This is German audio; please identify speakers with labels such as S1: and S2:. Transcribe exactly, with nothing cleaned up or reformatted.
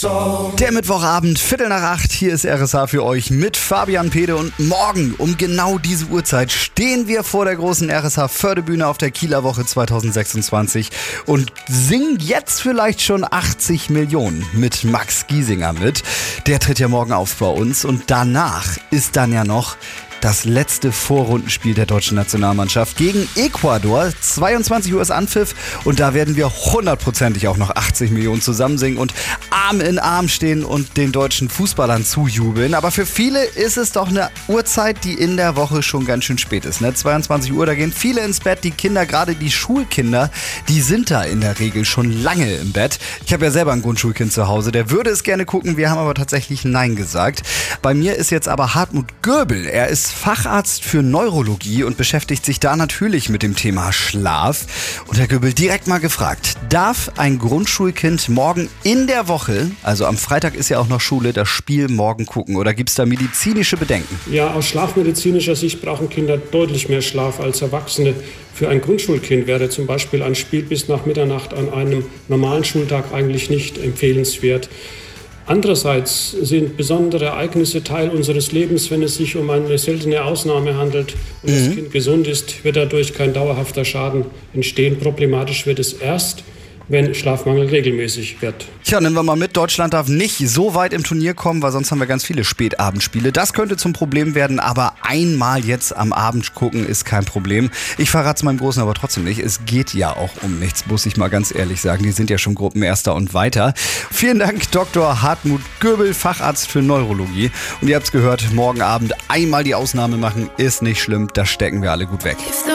S1: Der Mittwochabend, Viertel nach acht, hier ist R S H für euch mit Fabian Pede und morgen um genau diese Uhrzeit stehen wir vor der großen R S H-Förderbühne auf der Kieler Woche zwanzig sechsundzwanzig und singen jetzt vielleicht schon achtzig Millionen mit Max Giesinger mit. Der tritt ja morgen auf bei uns und danach ist dann ja noch das letzte Vorrundenspiel der deutschen Nationalmannschaft gegen Ecuador. zweiundzwanzig Uhr ist Anpfiff und da werden wir hundertprozentig auch noch achtzig Millionen zusammen singen und Arm in Arm stehen und den deutschen Fußballern zujubeln. Aber für viele ist es doch eine Uhrzeit, die in der Woche schon ganz schön spät ist. Ne? zweiundzwanzig Uhr, da gehen viele ins Bett. Die Kinder, gerade die Schulkinder, die sind da in der Regel schon lange im Bett. Ich habe ja selber ein Grundschulkind zu Hause, der würde es gerne gucken. Wir haben aber tatsächlich Nein gesagt. Bei mir ist jetzt aber Hartmut Göbel. Er ist Facharzt für Neurologie und beschäftigt sich da natürlich mit dem Thema Schlaf. Und Herr Göbel, direkt mal gefragt, darf ein Grundschulkind morgen in der Woche, also am Freitag ist ja auch noch Schule, das Spiel morgen gucken oder gibt es da medizinische Bedenken?
S2: Ja, aus schlafmedizinischer Sicht brauchen Kinder deutlich mehr Schlaf als Erwachsene. Für ein Grundschulkind wäre zum Beispiel ein Spiel bis nach Mitternacht an einem normalen Schultag eigentlich nicht empfehlenswert. Andererseits sind besondere Ereignisse Teil unseres Lebens. Wenn es sich um eine seltene Ausnahme handelt und mhm. das Kind gesund ist, wird dadurch kein dauerhafter Schaden entstehen. Problematisch wird es erst, wenn Schlafmangel regelmäßig wird.
S1: Tja, nehmen wir mal mit, Deutschland darf nicht so weit im Turnier kommen, weil sonst haben wir ganz viele Spätabendspiele. Das könnte zum Problem werden, aber einmal jetzt am Abend gucken ist kein Problem. Ich verrate es meinem Großen aber trotzdem nicht. Es geht ja auch um nichts, muss ich mal ganz ehrlich sagen. Die sind ja schon Gruppenerster und weiter. Vielen Dank, Doktor Hartmut Göbel, Facharzt für Neurologie. Und ihr habt es gehört, morgen Abend einmal die Ausnahme machen, ist nicht schlimm. Das stecken wir alle gut weg.